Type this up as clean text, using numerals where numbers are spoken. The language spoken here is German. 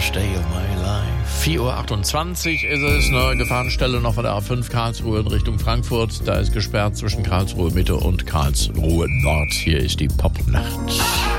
Worst Day of My Life. 4.28 Uhr ist es, eine Gefahrenstelle noch von der A5 Karlsruhe in Richtung Frankfurt. Da ist gesperrt zwischen Karlsruhe Mitte und Karlsruhe Nord. Hier ist die Popnacht.